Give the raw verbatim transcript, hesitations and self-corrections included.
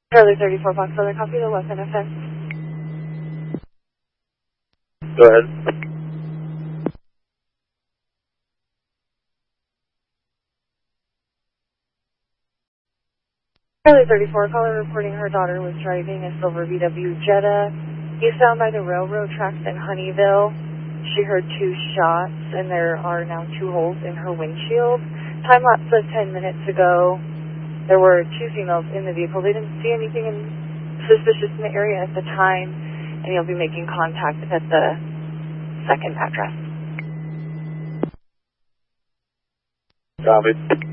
Charlie thirty-four Fox Southern, copy the West N F M. Go ahead. Charlie thirty-four, caller reporting her daughter was driving a silver V W Jetta eastbound by the railroad tracks in Honeyville. She heard two shots, and there are now two holes in her windshield. Time lapse of ten minutes ago. There were two females in the vehicle. They didn't see anything in suspicious in the area at the time, and you'll be making contact at the second address. Copy.